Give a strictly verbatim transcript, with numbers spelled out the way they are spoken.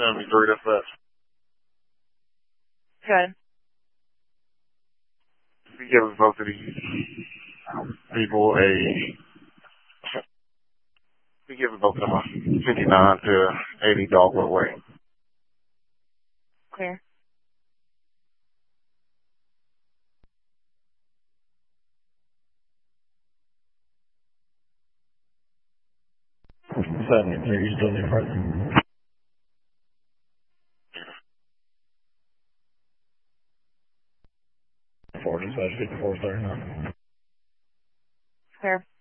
seventy-three, that's that. Good. We give both of these people a, we give both of them a fifty-nine to eighty dollar weight. Clear. seventy-three, still in front. forty, so fifty-four, thirty-nine. Clear.